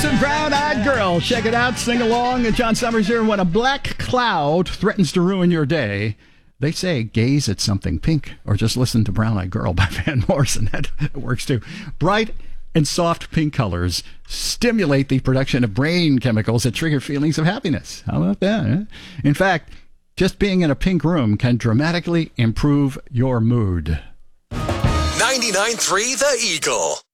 and Brown-Eyed Girl. Check it out. Sing along. John Summers here. When a black cloud threatens to ruin your day, they say gaze at something pink or just listen to Brown-Eyed Girl by Van Morrison. That works too. Bright and soft pink colors stimulate the production of brain chemicals that trigger feelings of happiness. How about that? Eh? In fact, just being in a pink room can dramatically improve your mood. 99.3 The Eagle.